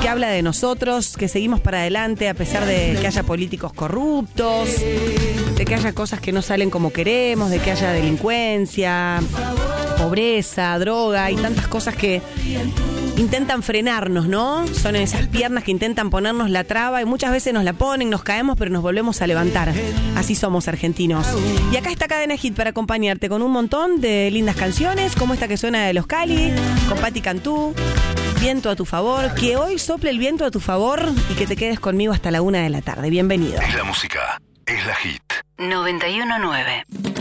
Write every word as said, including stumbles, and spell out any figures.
que habla de nosotros, que seguimos para adelante a pesar de que haya políticos corruptos, de que haya cosas que no salen como queremos, de que haya delincuencia, pobreza, droga y tantas cosas que intentan frenarnos, ¿no? Son esas piernas que intentan ponernos la traba y muchas veces nos la ponen, nos caemos, pero nos volvemos a levantar. Así somos argentinos. Y acá está Cadena Hit para acompañarte con un montón de lindas canciones, como esta que suena de Los Cali, con Patti Cantú, Viento a tu favor, que hoy sople el viento a tu favor y que te quedes conmigo hasta la una de la tarde. Bienvenido. Es la música, es la Hit. noventa y uno nueve